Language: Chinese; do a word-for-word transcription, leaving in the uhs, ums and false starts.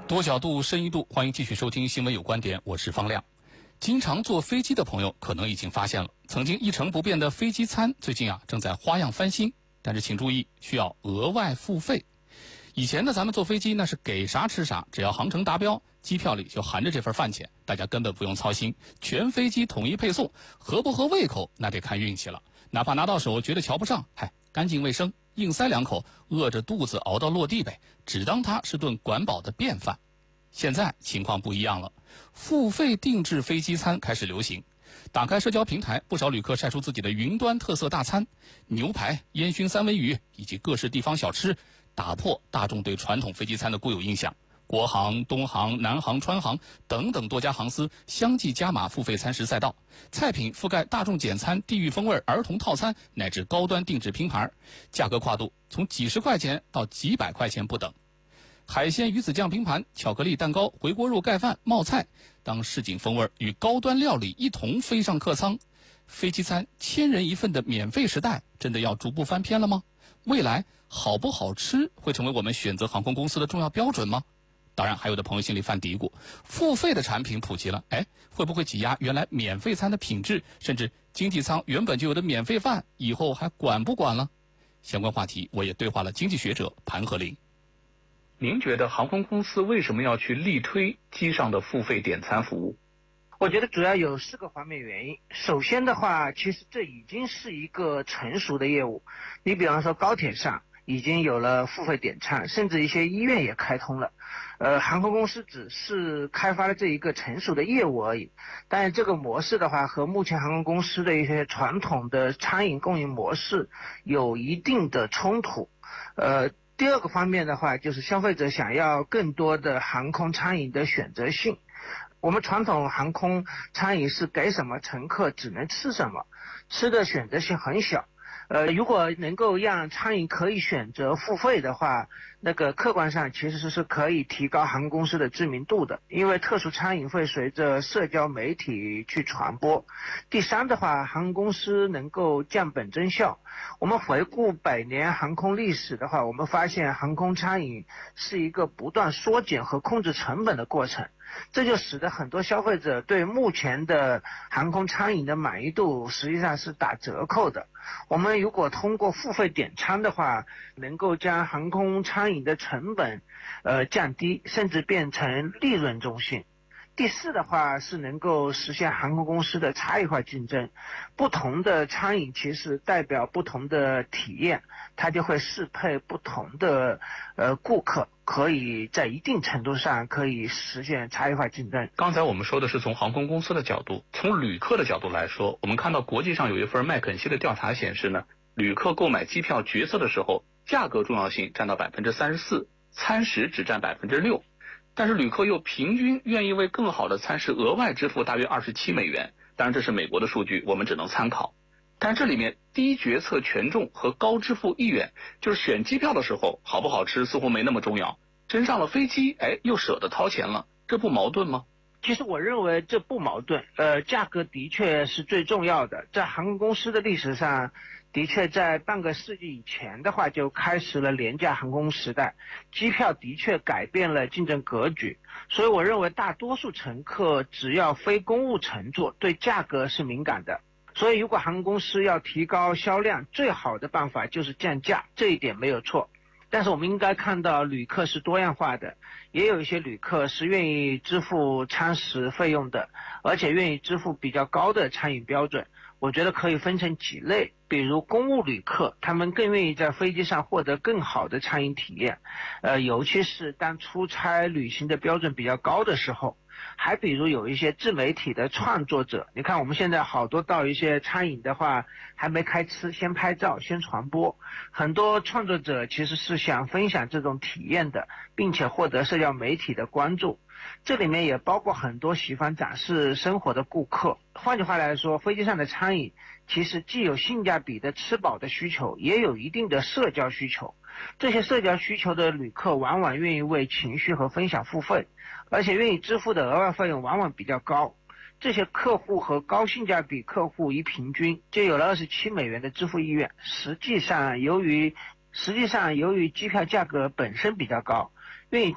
多角度、深一度，欢迎继续收听《新闻有观点》，我是方亮。经常坐飞机的朋友可能已经发现了，曾经一成不变的飞机餐最近啊正在花样翻新，但是请注意，需要额外付费。以前呢，咱们坐飞机那是给啥吃啥，只要航程达标，机票里就含着这份饭钱，大家根本不用操心，全飞机统一配送，合不合胃口那得看运气了。哪怕拿到手觉得瞧不上，嗨，干净卫生，硬塞两口，饿着肚子熬到落地呗，只当它是顿管饱的便饭。现在情况不一样了，付费定制飞机餐开始流行。打开社交平台，不少旅客晒出自己的云端特色大餐，牛排、烟熏三文鱼以及各式地方小吃，打破大众对传统飞机餐的固有印象。国航、东航、南航、川航等等多家航司相继加码付费餐食赛道，菜品覆盖大众简餐、地域风味儿童套餐乃至高端定制拼盘，价格跨度从几十块钱到几百块钱不等。海鲜鱼子酱拼盘、巧克力蛋糕、回锅肉盖饭、冒菜，当市井风味与高端料理一同飞上客舱，飞机餐千人一份的免费时代真的要逐步翻篇了吗？未来好不好吃会成为我们选择航空公司的重要标准吗？当然，还有的朋友心里犯嘀咕，付费的产品普及了，哎，会不会挤压原来免费餐的品质，甚至经济舱原本就有的免费饭以后还管不管了？相关话题我也对话了经济学者盘和林。您觉得航空公司为什么要去力推机上的付费点餐服务？ 我觉得主要有四个方面原因。首先的话，其实这已经是一个成熟的业务。你比方说高铁上已经有了付费点餐，甚至一些医院也开通了。呃，航空公司只是开发了这一个成熟的业务而已。但是这个模式的话，和目前航空公司的一些传统的餐饮供应模式有一定的冲突。呃。第二个方面的话，就是消费者想要更多的航空餐饮的选择性。我们传统航空餐饮是给什么乘客只能吃什么，吃的选择性很小。呃，如果能够让餐饮可以选择付费的话，那个客观上其实是可以提高航空公司的知名度的，因为特殊餐饮会随着社交媒体去传播。第三的话，航空公司能够降本增效。我们回顾百年航空历史的话，我们发现航空餐饮是一个不断缩减和控制成本的过程，这就使得很多消费者对目前的航空餐饮的满意度实际上是打折扣的。我们如果通过付费点餐的话，能够将航空餐饮的成本呃降低，甚至变成利润中心。第四的话是能够实现航空公司的差异化竞争，不同的餐饮其实代表不同的体验，它就会适配不同的呃顾客，可以在一定程度上可以实现差异化竞争。 刚才我们说的是从航空公司的角度，从旅客的角度来说，我们看到国际上有一份麦肯锡的调查显示呢，旅客购买机票决策的时候，价格重要性占到百分之三十四，餐食只占百分之六。但是旅客又平均愿意为更好的餐食额外支付大约二十七美元，当然这是美国的数据，我们只能参考。但这里面低决策权重和高支付意愿，就是选机票的时候好不好吃似乎没那么重要，真上了飞机，哎，又舍得掏钱了，这不矛盾吗？ 其实我认为这不矛盾，呃，价格的确是最重要的。在航空公司的历史上，的确在半个世纪以前的话就开始了廉价航空时代，机票的确改变了竞争格局。所以我认为大多数乘客只要非公务乘坐，对价格是敏感的。所以如果航空公司要提高销量，最好的办法就是降价，这一点没有错。但是我们应该看到旅客是多样化的，也有一些旅客是愿意支付餐食费用的，而且愿意支付比较高的餐饮标准。我觉得可以分成几类，比如公务旅客，他们更愿意在飞机上获得更好的餐饮体验，呃，尤其是当出差旅行的标准比较高的时候。还比如有一些自媒体的创作者，你看我们现在好多到一些餐饮的话，还没开吃，先拍照先传播，很多创作者其实是想分享这种体验的，并且获得社交媒体的关注。这里面也包括很多喜欢展示生活的顾客。换句话来说，飞机上的餐饮其实既有性价比的吃饱的需求，也有一定的社交需求。这些社交需求的旅客往往愿意为情绪和分享付费，而且愿意支付的额外费用往往比较高。这些客户和高性价比客户一平均，就有了二十七美元的支付意愿。实际上由于实际上由于机票价格本身比较高，愿意